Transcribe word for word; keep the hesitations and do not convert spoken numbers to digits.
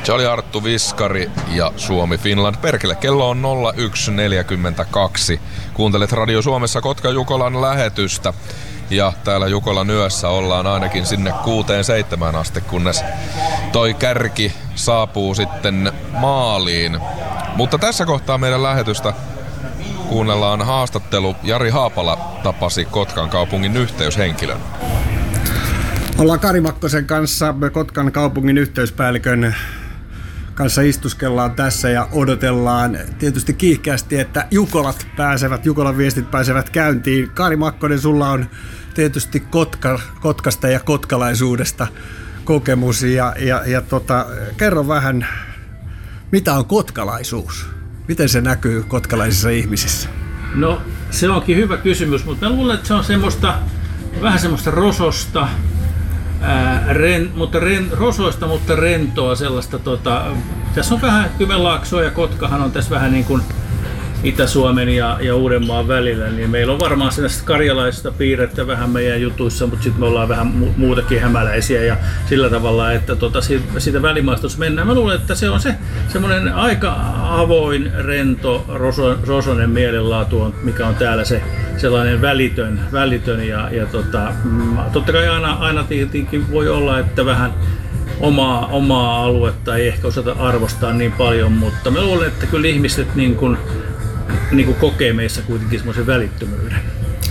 Se oli Arttu Viskari ja Suomi Finland. Perkele, kello on nolla yksi neljäkymmentäkaksi. Kuuntelet Radio Suomessa Kotka Jukolan lähetystä. Ja täällä Jukolan yössä ollaan ainakin sinne kuuteen seitsemään asti, kunnes toi kärki saapuu sitten maaliin. Mutta tässä kohtaa meidän lähetystä kuunnellaan haastattelu. Jari Haapala tapasi Kotkan kaupungin yhteyshenkilön. Ollaan Kari Makkosen kanssa, Kotkan kaupungin yhteyspäällikön kanssa istuskellaan tässä ja odotellaan tietysti kiihkeästi, että Jukolat pääsevät, Jukolan viestit pääsevät käyntiin. Kari Makkonen, sulla on tietysti Kotka, Kotkasta ja kotkalaisuudesta kokemus ja, ja, ja tota, kerro vähän, mitä on kotkalaisuus? Miten se näkyy kotkalaisissa ihmisissä? No se onkin hyvä kysymys, mutta mä luulen, että se on semmoista, vähän semmoista rososta, ää, ren, mutta ren, rosoista, mutta rentoa sellaista. Tota, tässä on vähän Kymenlaaksoa ja Kotkahan on tässä vähän niin kuin Itä-Suomen ja, ja Uudenmaan välillä, niin meillä on varmaan sellaista karjalaista piirrettä vähän meidän jutuissa, mutta sitten me ollaan vähän mu- muutakin hämäläisiä ja sillä tavalla, että tota, siitä välimaastossa mennään. Mä luulen, että se on se semmoinen aika avoin, rento, roso, rosonen mielenlaatu, on, mikä on täällä se sellainen välitön, välitön ja, ja tota, totta kai aina, aina tietenkin voi olla, että vähän omaa, omaa aluetta ei ehkä osata arvostaa niin paljon, mutta mä luulen, että kyllä ihmiset niin kuin niin kuin kokee meissä kuitenkin semmoisen välittömyyden.